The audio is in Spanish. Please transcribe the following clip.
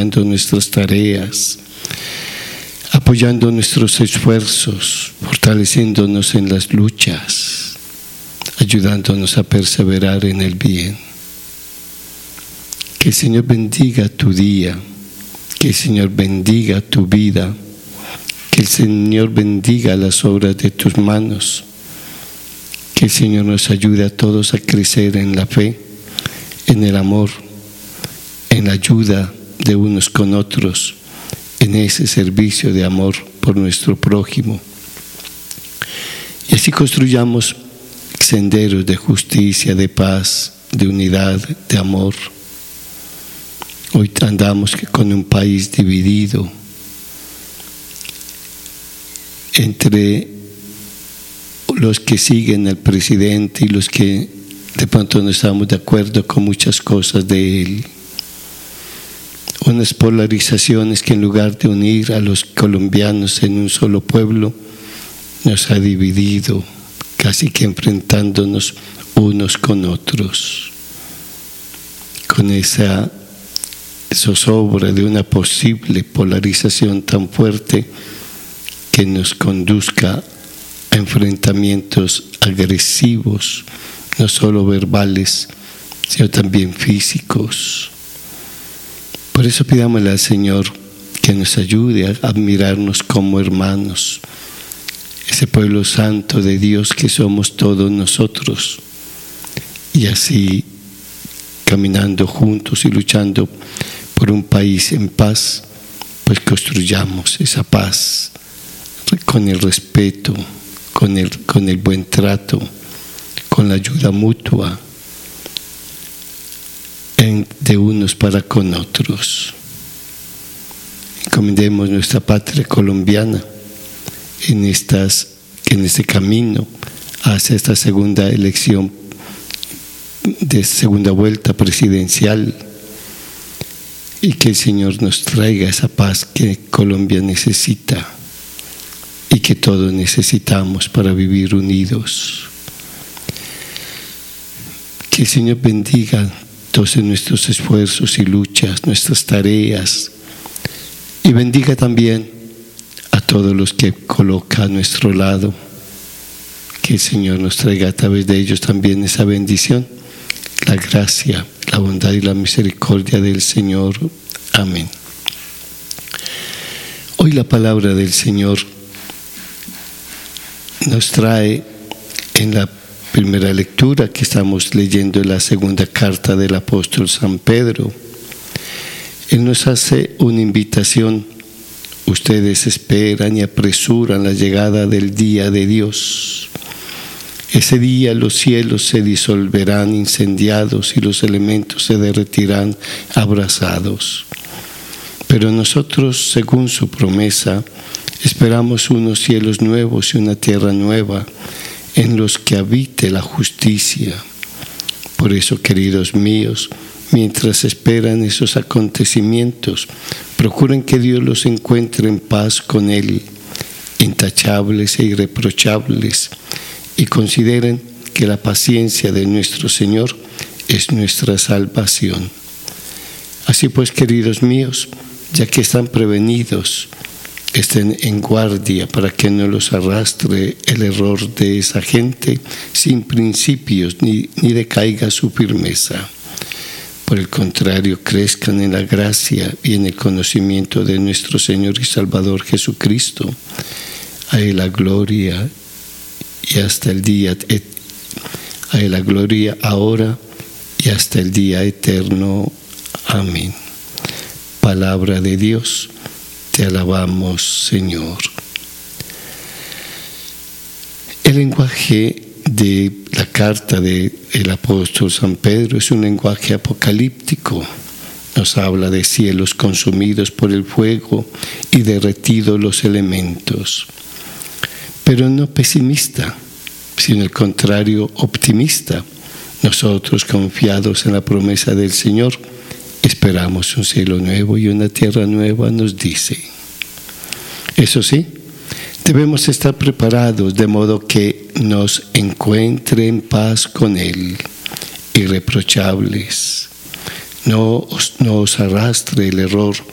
apoyando nuestras tareas, apoyando nuestros esfuerzos, fortaleciéndonos en las luchas, ayudándonos a perseverar en el bien. Que el Señor bendiga tu día, que el Señor bendiga tu vida, que el Señor bendiga las obras de tus manos, que el Señor nos ayude a todos a crecer en la fe, en el amor, en la ayuda de unos con otros, en ese servicio de amor por nuestro prójimo. Y así construyamos senderos de justicia, de paz, de unidad, de amor. Hoy andamos con un país dividido entre los que siguen al presidente y los que de pronto no estamos de acuerdo con muchas cosas de él. Unas polarizaciones que en lugar de unir a los colombianos en un solo pueblo, nos ha dividido, casi que enfrentándonos unos con otros, con esa zozobra de una posible polarización tan fuerte que nos conduzca a enfrentamientos agresivos, no solo verbales, sino también físicos. Por eso pidámosle al Señor que nos ayude a mirarnos como hermanos, ese pueblo santo de Dios que somos todos nosotros, y así caminando juntos y luchando por un país en paz, pues construyamos esa paz con el respeto, con el buen trato, con la ayuda mutua de unos para con otros. Encomendemos nuestra patria colombiana en este camino hacia esta segunda elección de segunda vuelta presidencial, y que el Señor nos traiga esa paz que Colombia necesita y que todos necesitamos para vivir unidos. Que el Señor bendiga todos nuestros esfuerzos y luchas, nuestras tareas, y bendiga también a todos los que coloca a nuestro lado. Que el Señor nos traiga a través de ellos también esa bendición, la gracia, la bondad y la misericordia del Señor. Amén. Hoy la palabra del Señor nos trae en la primera lectura que estamos leyendo en la segunda carta del apóstol San Pedro. Él nos hace una invitación. Ustedes esperan y apresuran la llegada del día de Dios. Ese día los cielos se disolverán incendiados y los elementos se derretirán abrasados. Pero nosotros, según su promesa, esperamos unos cielos nuevos y una tierra nueva en los que habite la justicia. Por eso, queridos míos, mientras esperan esos acontecimientos, procuren que Dios los encuentre en paz con Él, intachables e irreprochables, y consideren que la paciencia de nuestro Señor es nuestra salvación. Así pues, queridos míos, ya que están prevenidos, estén en guardia para que no los arrastre el error de esa gente sin principios ni decaiga su firmeza. Por el contrario, crezcan en la gracia y en el conocimiento de nuestro Señor y Salvador Jesucristo. A Él la gloria y hasta el día, a Él la gloria ahora y hasta el día eterno. Amén. Palabra de Dios, te alabamos, Señor. El lenguaje de la carta del apóstol San Pedro es un lenguaje apocalíptico. Nos habla de cielos consumidos por el fuego y derretidos los elementos. Pero no pesimista, sino al contrario, optimista. Nosotros, confiados en la promesa del Señor, esperamos un cielo nuevo y una tierra nueva, nos dice. Eso sí, debemos estar preparados de modo que nos encuentre en paz con Él, irreprochables. No os arrastre el error